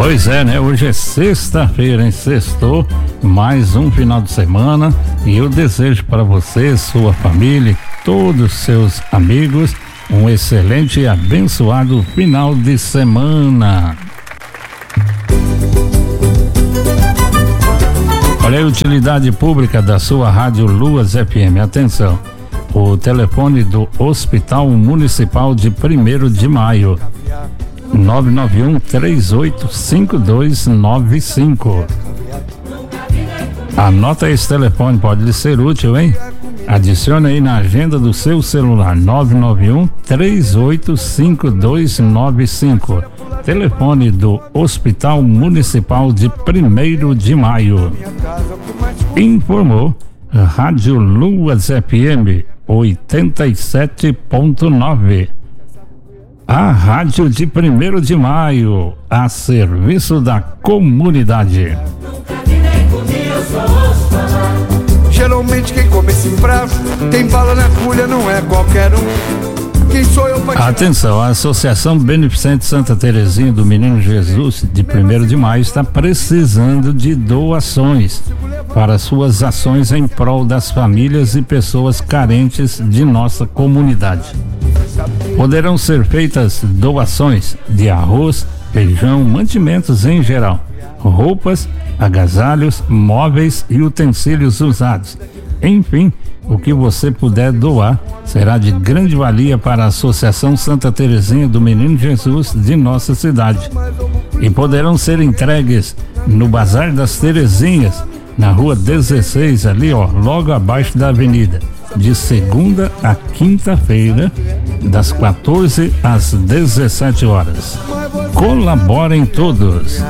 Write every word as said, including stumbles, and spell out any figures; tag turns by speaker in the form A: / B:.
A: Pois é, né? Hoje é sexta-feira, hein? Sextou, mais um final de semana, e eu desejo para você, sua família, todos os seus amigos, um excelente e abençoado final de semana. Olha a utilidade pública da sua rádio Luas F M. Atenção, o telefone do Hospital Municipal de primeiro de maio, nove nove um, três oito cinco dois nove cinco. Anota esse telefone, pode lhe ser útil, hein? Adicione aí na agenda do seu celular, nove nove um, três oito cinco dois nove cinco. Telefone do Hospital Municipal de primeiro de maio. Informou Rádio Luas F M oitenta e sete ponto nove. A rádio de primeiro de maio, a serviço da comunidade.
B: Geralmente quem come esse prato tem bala na agulha, não é qualquer um. Quem sou eu pra...
A: Atenção, a Associação Beneficente Santa Terezinha do Menino Jesus de primeiro de maio está precisando de doações para suas ações em prol das famílias e pessoas carentes de nossa comunidade. Poderão ser feitas doações de arroz, feijão, mantimentos em geral, roupas, agasalhos, móveis e utensílios usados. Enfim, o que você puder doar será de grande valia para a Associação Santa Terezinha do Menino Jesus de nossa cidade. E poderão ser entregues no Bazar das Terezinhas, na rua dezesseis, ali ó, logo abaixo da avenida, de segunda a quinta-feira, das quatorze às dezessete horas. Colaborem todos.